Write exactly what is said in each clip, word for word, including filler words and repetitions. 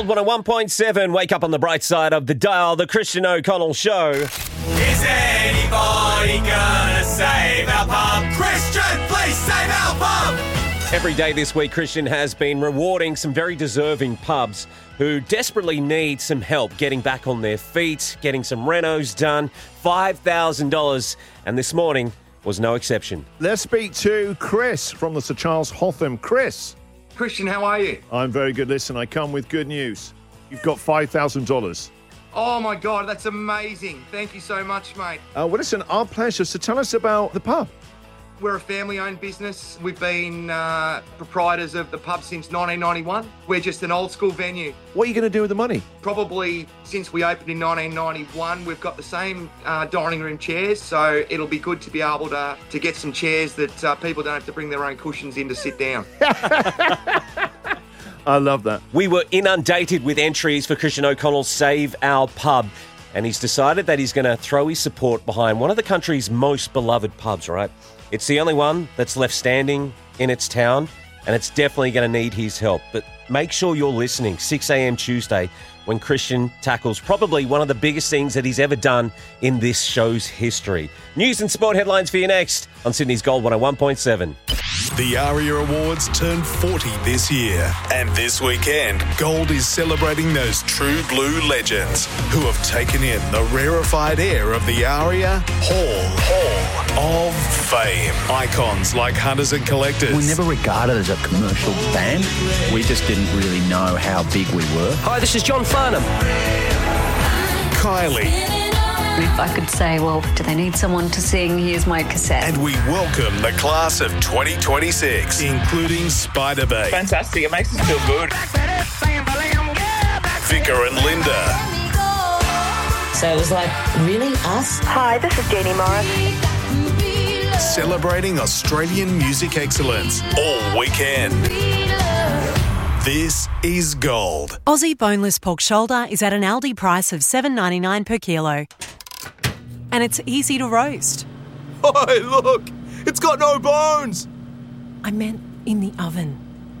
one oh one point seven, wake up on the bright side of the dial, the Christian O'Connell Show. Is anybody gonna save our pub? Christian, please save our pub! Every day this week, Christian has been rewarding some very deserving pubs who desperately need some help getting back on their feet, getting some renos done, five thousand dollars, and this morning was no exception. Let's speak to Chris from the Sir Charles Hotham. Chris. Christian, how are you? I'm very good. Listen, I come with good news. You've got five thousand dollars. Oh, my God, that's amazing. Thank you so much, mate. Uh, well, listen, our pleasure. So tell us about the pub. We're a family-owned business. We've been uh, proprietors of the pub since nineteen ninety-one. We're just an old-school venue. What are you going to do with the money? Probably since we opened in nineteen ninety-one, we've got the same uh, dining room chairs, so it'll be good to be able to, to get some chairs that uh, people don't have to bring their own cushions in to sit down. I love that. We were inundated with entries for Christian O'Connell's Save Our Pub, and he's decided that he's going to throw his support behind one of the country's most beloved pubs, right? It's the only one that's left standing in its town, and it's definitely going to need his help. But make sure you're listening, six a.m. Tuesday, when Christian tackles probably one of the biggest things that he's ever done in this show's history. News and sport headlines for you next on Sydney's Gold one oh one point seven. The ARIA Awards turned forty this year, and this weekend, Gold is celebrating those true blue legends who have taken in the rarefied air of the ARIA Hall, Hall of Fame. Icons like hunters and collectors. We never regarded as a commercial band. We just didn't really know how big we were. Hi, this is John Farnham. Kylie. If I could say, well, do they need someone to sing? Here's my cassette. And we welcome the class of twenty twenty-six, including Spiderbait. Fantastic. It makes us feel good. Vicar and Linda. So it was like, really? Us? Hi, this is Jeannie Morris. Celebrating Australian music excellence all weekend. This is Gold. Aussie boneless pork shoulder is at an Aldi price of seven dollars ninety-nine per kilo. And it's easy to roast. Oh, look! It's got no bones! I meant in the oven.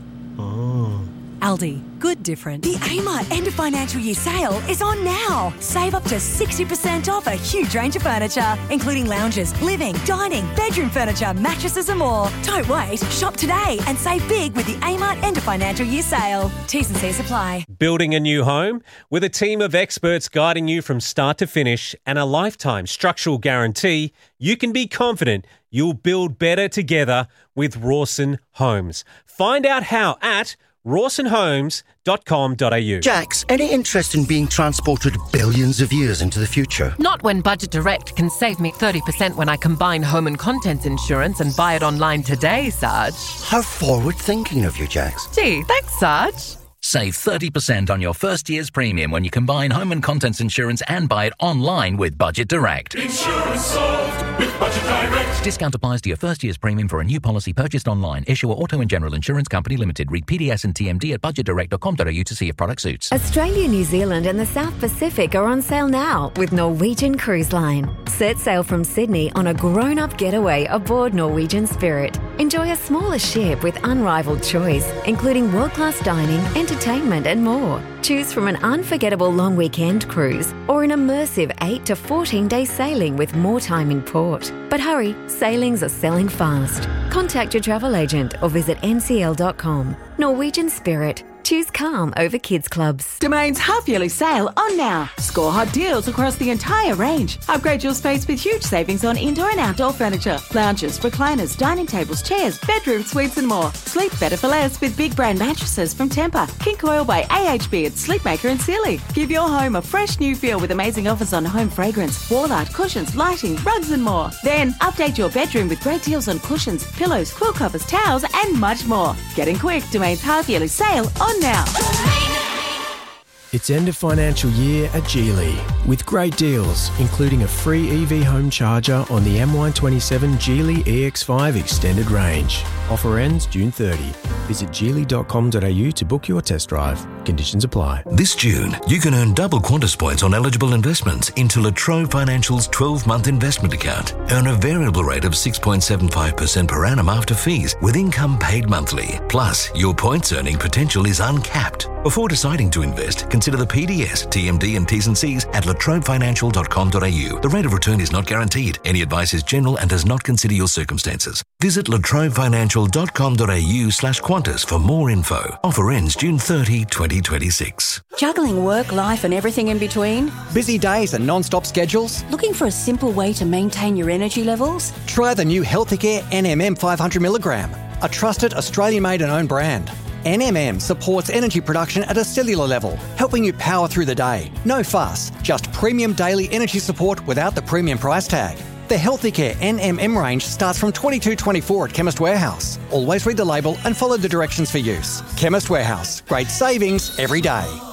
Oh. Aldi. Good different. The Amart end of financial year sale is on now. Save up to sixty percent off a huge range of furniture, including lounges, living, dining, bedroom furniture, mattresses and more. Don't wait. Shop today and save big with the Amart end of financial year sale. T's and C's apply. Building a new home? With a team of experts guiding you from start to finish and a lifetime structural guarantee, you can be confident you'll build better together with Rawson Homes. Find out how at rawson homes dot com dot a u. Jax, any interest in being transported billions of years into the future? Not when Budget Direct can save me thirty percent when I combine home and contents insurance and buy it online today, Sarge. How forward-thinking of you, Jax. Gee, thanks, Sarge. Save thirty percent on your first year's premium when you combine home and contents insurance and buy it online with Budget Direct. Insurance solved with Budget Direct. Discount applies to your first year's premium for a new policy purchased online. Issuer Auto and General Insurance Company Limited. Read P D S and T M D at budget direct dot com dot a u to see if product suits. Australia, New Zealand and the South Pacific are on sale now with Norwegian Cruise Line. Set sail from Sydney on a grown-up getaway aboard Norwegian Spirit. Enjoy a smaller ship with unrivaled choice, including world-class dining, entertainment and more. Choose from an unforgettable long weekend cruise or an immersive eight to fourteen day sailing with more time in port. But hurry, sailings are selling fast. Contact your travel agent or visit n c l dot com. Norwegian Spirit. Choose calm over kids clubs. Domain's half-yearly sale on now. Score hot deals across the entire range. Upgrade your space with huge savings on indoor and outdoor furniture. Lounges, recliners, dining tables, chairs, bedroom suites and more. Sleep better for less with big brand mattresses from Tempur, King Coil by A H B at Sleepmaker and Sealy. Give your home a fresh new feel with amazing offers on home fragrance, wall art, cushions, lighting, rugs and more. Then update your bedroom with great deals on cushions, pillows, quilt covers, towels and much more. Getting quick, Domain's half-yearly sale on now. It's end of financial year at Geely with great deals, including a free E V home charger on the M Y twenty-seven Geely E X five Extended Range. Offer ends June thirtieth. Visit geely dot com dot a u to book your test drive. Conditions apply. This June, you can earn double Qantas points on eligible investments into La Trobe Financial's twelve-month investment account. Earn a variable rate of six point seven five percent per annum after fees with income paid monthly. Plus, your points earning potential is uncapped. Before deciding to invest, consider the P D S, T M D and T's and C's at la trobe financial dot com dot a u. The rate of return is not guaranteed. Any advice is general and does not consider your circumstances. Visit la trobe financial dot com dot a u slash Qantas for more info. Offer ends June thirtieth, twenty twenty-six. Juggling work, life and everything in between? Busy days and non-stop schedules? Looking for a simple way to maintain your energy levels? Try the new Healthicare N M M five hundred milligram, a trusted Australian-made and owned brand. N M M supports energy production at a cellular level, helping you power through the day. No fuss, just premium daily energy support without the premium price tag. The Healthicare N M M range starts from twenty-two twenty-four at Chemist Warehouse. Always read the label and follow the directions for use. Chemist Warehouse, great savings every day.